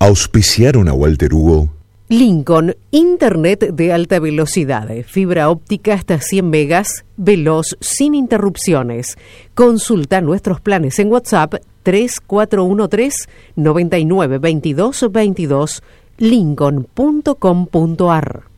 ¿Auspiciaron a Walter Hugo? Lincoln, Internet de alta velocidad, fibra óptica hasta 100 megas, veloz, sin interrupciones. Consulta nuestros planes en WhatsApp 3413-992222, lincoln.com.ar.